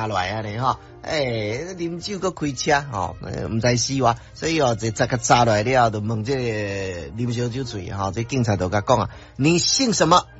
来安尼吼，啉酒搁开车吼，毋知死哇，所以这个查来了，就问这个啉烧酒醉吼，这警察就甲讲啊，你姓什么？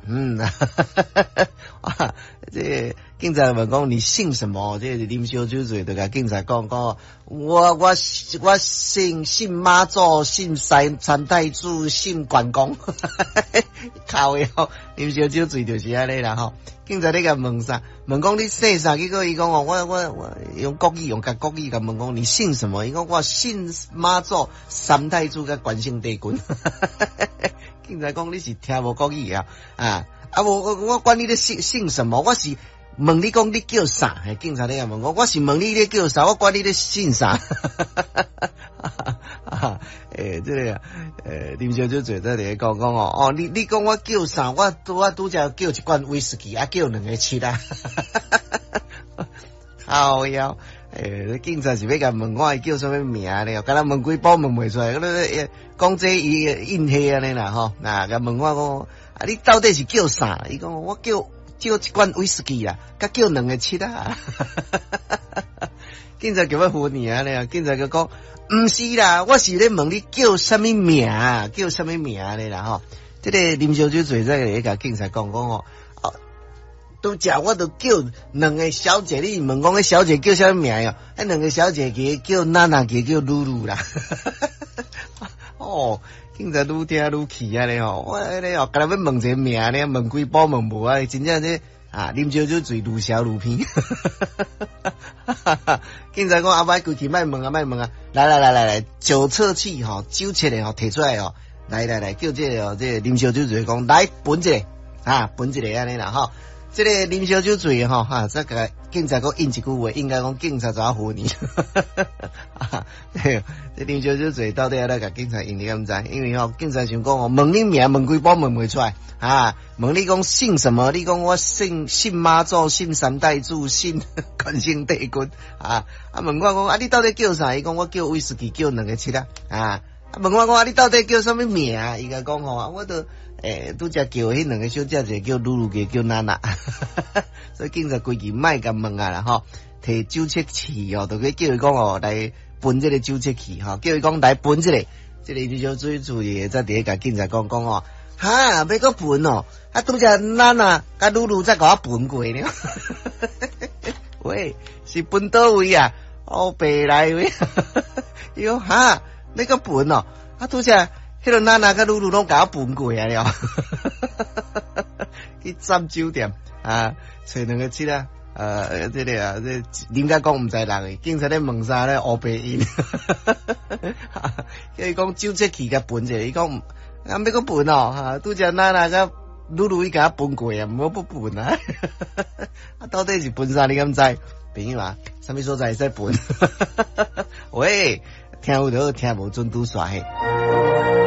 这警察问讲你姓什么？这啉烧酒醉就甲警察讲我姓妈祖，姓三太子，姓关公，靠哟，啉烧酒醉就是安尼啦吼。警察咧甲问啥？问讲你姓啥？结果伊讲我用国语甲问讲你姓什么？伊讲我姓妈祖、三太子甲关圣帝君。警察讲你是听无国语我管你咧姓什么？我是问你讲你叫啥？警察咧问我是问你咧叫啥？我管你咧姓啥？这个啉烧酒醉在咧讲你讲我叫啥？我拄则叫一罐威士忌，叫2个7啊！好呀，警察是要甲问我叫什么名咧？敢若问几宝问袂出来，讲这伊印黑安尼啦吼，甲问我讲你到底是叫啥？伊讲我叫一罐威士忌啦，甲叫2个7啊！警察叫我唬你啊！警察讲。毋是啦，我是咧问你叫什么名咧啦吼。这个啉烧酒醉在咧甲警察讲拄则我都叫2个小姐，你问讲迄小姐叫什么名哟？迄2个小姐叫娜娜，叫露露啦。警察愈听愈气啊咧吼，我咧敢若要问一个名咧，问几宝问无啊，真正这啉烧酒醉愈笑愈偏。警察讲莫规气莫问啊，来，酒测器吼，酒测的吼摕出来吼，来，叫这个啉烧酒醉讲来分一个安尼啦吼。这个啉烧酒醉吼这个警察讲应一句话，应该讲警察怎唬你？这啉烧酒醉到底要来甲警察应你敢知？因为警察想讲问你名问几宝问袂出来问你讲姓什么？你讲我姓妈祖，姓三太子，姓关圣帝君问我讲你到底叫啥？伊讲我叫威士忌，叫2个7问我讲你到底叫什么名？伊甲讲我都拄则叫迄2个小姐姐叫露露，叫娜娜。所以警察规矩莫甲问啦吼，摕酒测器就去叫伊讲来分这个酒测器叫伊讲来分这个啉烧酒醉再伫甲警察讲要搁分拄则娜娜甲露露再甲我分过呢。喂，是分倒位啊？白来喂。伊讲要搁分拄则迄个娜娜甲露露拢甲我分过啊了。去占酒店找2个7这个这人家讲毋知人诶，警察咧问啥咧乌白音。叫伊讲酒测器甲分者，伊讲要搁分拄则娜娜甲露露伊甲我分过毋好不分到底是分啥你敢知？朋友什么所在会使分？喂，听有就好，听无准拄煞嘿。